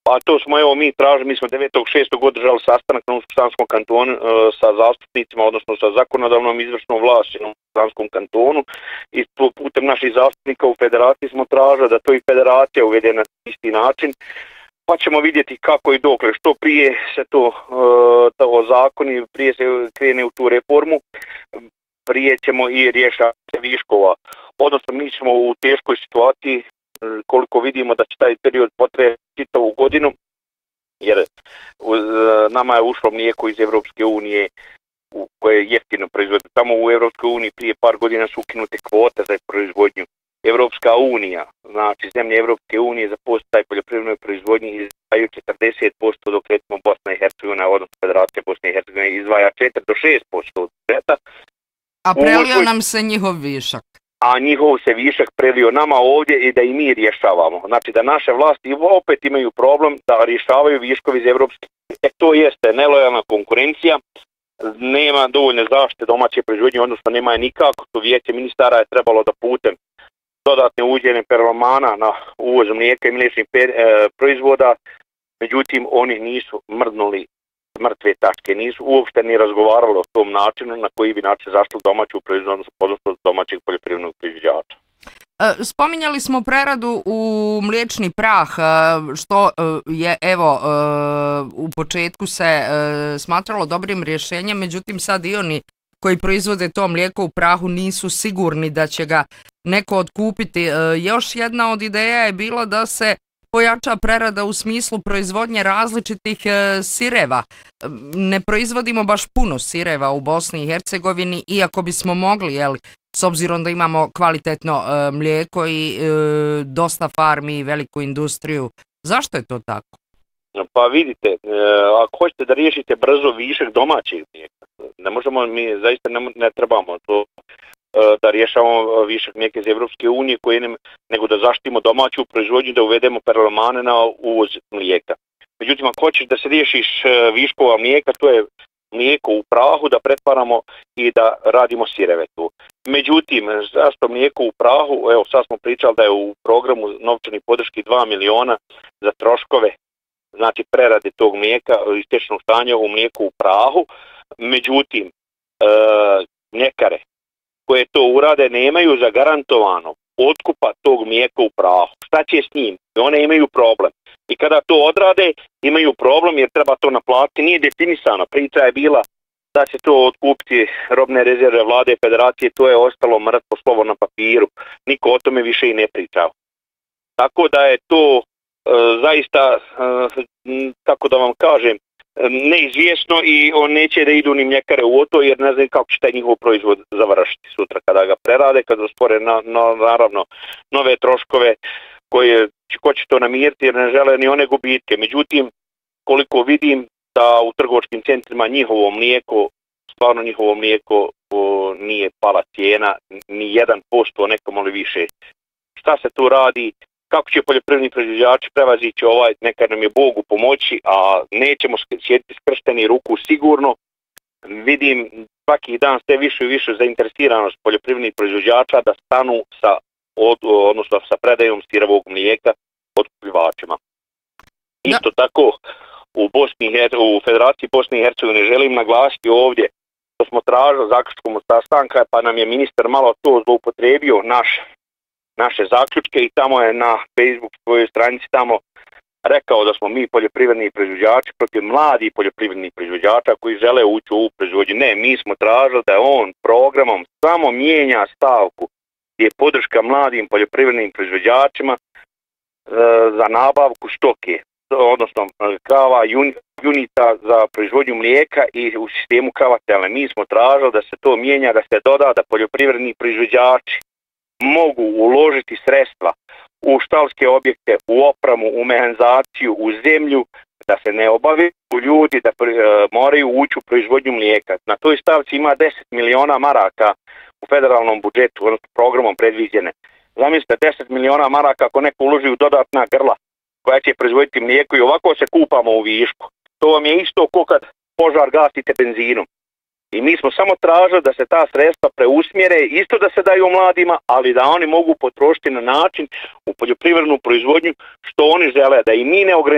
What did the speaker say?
a to smo evo mi tražili, mi smo 9.6. održali sastanak na Unsko-Sanskom kantonu sa zastupnicima, odnosno sa zakonodavnom izvršnom vlasti na Unsko-Sanskom kantonu i putem naših zastupnika u federaciji smo tražili da to i federacija uvede na isti način, pa ćemo vidjeti kako i dokle, što prije se to zakoni, prije se krene u tu reformu, prije ćemo i rješavati viškova. Odnosno mi smo u teškoj situaciji koliko vidimo da će taj period potrajati čitavu godinu, jer nama je ušlo mlijeko iz Evropske unije koje je jeftino proizvodno. Tamo u Evropskoj uniji prije par godina su ukinute kvote za proizvodnju. Evropska unija, znači zemlje Evropske unije za postaj poljoprivrednoj proizvodnji izdvajaju 40%, dok recimo Bosna i Hercegovina, odnosno Federacija Bosne i Hercegovine izdvaja 4 do 6% od budžeta. A prelio nam se njihov višak. A njihov se višak prelio nama ovdje i da i mi rješavamo. Znači da naše vlasti opet imaju problem da rješavaju viškovi iz Evropske unije. To jeste nelojalna konkurencija, nema dovoljne zaštite domaće proizvodnje, odnosno nema je nikako. To vijeće ministara je trebalo da putem dodatne uđene perlomana na uvoz mlijeka i mliječnih proizvoda, međutim oni nisu mrdnuli mrtve tačke, nisu uopšte ni razgovarali o tom načinu na koji bi način zašli domaću proizvodnju, odnosno domaćeg poljoprivrednog proizvođača. Spominjali smo preradu u mliječni prah, što je evo u početku se smatralo dobrim rješenjem, međutim sad i oni koji proizvode to mlijeko u prahu nisu sigurni da će ga neko otkupiti. Još jedna od ideja je bilo da se pojača prerada u smislu proizvodnje različitih sireva. Ne proizvodimo baš puno sireva u Bosni i Hercegovini, iako bismo mogli, s obzirom da imamo kvalitetno mlijeko i dosta farmi i veliku industriju. Zašto je to tako? Pa vidite, ako hoćete da riješite brzo višak domaćeg mlijeka, ne možemo, mi zaista ne trebamo to da rješavamo višak mlijeka iz Evropske unije, nego da zaštitimo domaću proizvodnju, da uvedemo perlomane na uvoz mlijeka. Međutim, ako hoćeš da se riješiš viškova mlijeka, to je mlijeko u prahu, da pretvaramo i da radimo sireve tu. Međutim, zašto mlijeko u prahu? Evo, sad smo pričali da je u programu novčani podrški 2 miliona za troškove, znači prerade tog mlijeka iz tečnog stanja u mlijeku u prahu. Međutim, mljekare koje to urade nemaju zagarantovano otkupa tog mlijeka u prahu. Šta će s njim? One imaju problem. I kada to odrade, imaju problem jer treba to naplatiti. Nije definisano. Priča je bila da će to otkupiti robne rezerve vlade i federacije. To je ostalo mrtvo slovo na papiru. Niko o tome više i ne pričao. Tako da je to zaista, kako da vam kažem, neizvjesno i on neće da idu ni mljekare u to jer ne znam kako će taj njihov proizvod završiti sutra kada ga prerade, kada uspore naravno nove troškove ko će to namiriti jer ne žele ni one gubitke. Međutim, koliko vidim da u trgovačkim centrima njihovo mlijeko nije pala cijena ni 1%, nekom ali više. Šta se tu radi? Kako će poljoprivredni proizvođači prevazići neka nam je Bog u pomoći, a nećemo sjediti skršteni ruku sigurno. Vidim svaki dan sve više i više zainteresiranost poljoprivrednih proizvođača da stanu sa predajom sirovog mlijeka otkupljivačima. Isto tako u Federaciji Bosne i Hercegovine želim naglasiti ovdje što smo tražili zaključkom od sastanka, pa nam je ministar malo to zloupotrebio naše zaključke i tamo je na Facebook svojoj stranici tamo rekao da smo mi poljoprivredni proizvođači protiv mladih poljoprivrednih proizvođača koji žele ući u ovu proizvodnju. Ne, mi smo tražili da on programom samo mijenja stavku gdje je podrška mladim poljoprivrednim proizvođačima za nabavku stoke, odnosno krava, junica za proizvodnju mlijeka i u sistemu krava-tele. Mi smo tražili da se to mijenja, da se doda da poljoprivredni proizvođači mogu uložiti sredstva u štalske objekte, u opremu, u mehanizaciju, u zemlju, da se ne obavezuju ljudi da moraju ući u proizvodnju mlijeka. Na toj stavci ima 10 miliona maraka u federalnom budžetu, odnosno programom predviđene. Zamislite 10 miliona maraka ako neko uloži u dodatna grla koja će proizvoditi mlijeko i ovako se kupamo u višku. To vam je isto ko kad požar gasite benzinom. I mi smo samo tražili da se ta sredstva preusmjere, isto da se daju mladima, ali da oni mogu potrošiti na način u poljoprivrednu proizvodnju što oni žele, da i mi ne ograničimo